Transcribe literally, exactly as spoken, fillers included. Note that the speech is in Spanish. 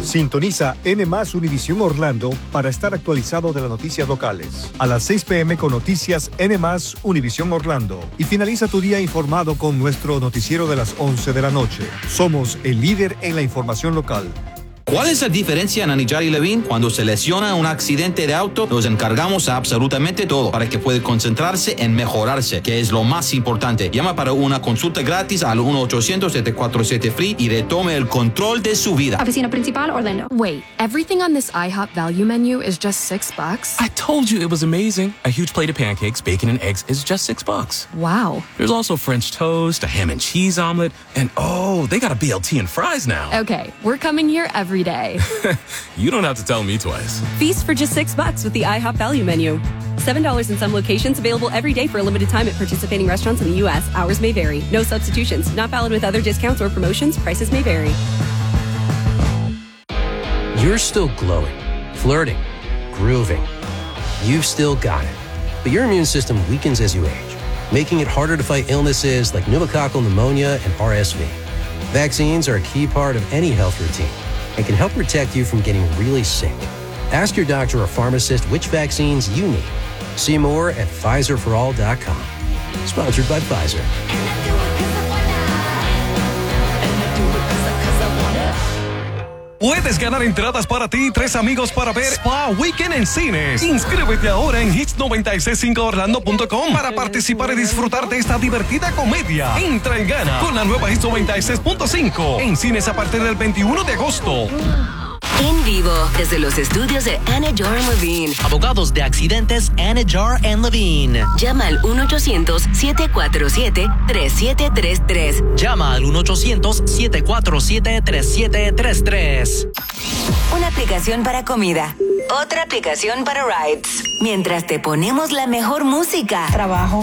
Sintoniza N más Univisión Orlando para estar actualizado de las noticias locales. A las seis p m con noticias N más Univisión Orlando. Y finaliza tu día informado con nuestro noticiero de las once de la noche. Somos el líder en la información local. ¿Cuál es la diferencia en Anidjar y Levine? Cuando se lesiona un accidente de auto, nos encargamos a absolutamente todo para que pueda concentrarse en mejorarse, que es lo más importante. Llama para una consulta gratis al uno ochocientos, siete cuatro siete, F R E E y retome el control de su vida. Oficina principal, Orlando. Wait, everything on this IHOP value menu is just six bucks? I told you it was amazing. A huge plate of pancakes, bacon, and eggs is just six bucks. Wow. There's also French toast, a ham and cheese omelet, and oh, they got a B L T and fries now. Okay, we're coming here every day. You don't have to tell me twice. Feast for just six bucks with the IHOP value menu. Seven dollars in some locations, available every day for a limited time at participating restaurants in the U S. Hours may vary. No substitutions. Not valid with other discounts or promotions. Prices may vary. You're still glowing, flirting, grooving. You've still got it. But your immune system weakens as you age, making it harder to fight illnesses like pneumococcal pneumonia and R S V. Vaccines are a key part of any health routine and can help protect you from getting really sick. Ask your doctor or pharmacist which vaccines you need. See more at Pfizer for all dot com. Sponsored by Pfizer. Puedes ganar entradas para ti y tres amigos para ver Spa Weekend en cines. Inscríbete ahora en hits nueve seis cinco orlando punto com para participar y disfrutar de esta divertida comedia. Entra y gana con la nueva Hits noventa y seis punto cinco en cines a partir del veintiuno de agosto. En vivo, desde los estudios de Anidjar and Levine. Abogados de accidentes Anidjar and Levine. Llama al uno ochocientos, siete cuatro siete, tres siete tres tres. Llama al uno ochocientos, siete cuatro siete, tres siete tres tres. Una aplicación para comida. Otra aplicación para rides. Mientras te ponemos la mejor música. Trabajo.